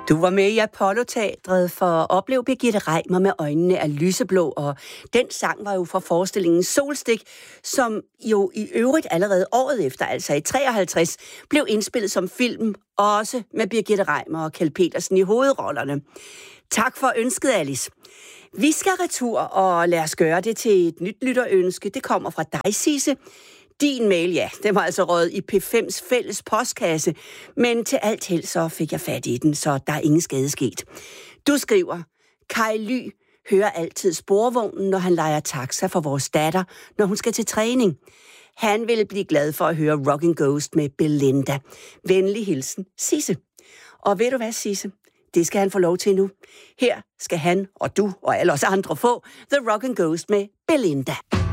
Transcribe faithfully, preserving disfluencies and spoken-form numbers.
Du var med i Apollo-teatret for at opleve Birgitte Reimer med øjnene af lyseblå, og den sang var jo fra forestillingen Solstik, som jo i øvrigt allerede året efter, altså i treoghalvtreds, blev indspillet som film, også med Birgitte Reimer og Kjeld Petersen i hovedrollerne. Tak for ønsket, Alice. Vi skal retur, og lad os gøre det til et nyt lytterønske. Det kommer fra dig, Sisse. Din mail, ja, den var altså røget i P fems fælles postkasse, men til alt held så fik jeg fat i den, så der er ingen skade sket. Du skriver, Kai Ly hører altid sporvognen, når han lejer taxa for vores datter, når hun skal til træning. Han vil blive glad for at høre Rockin' Ghost med Belinda. Venlig hilsen, Sisse. Og ved du hvad, Sisse? Det skal han få lov til nu. Her skal han og du og alle os andre få The Rockin' Ghost med Belinda.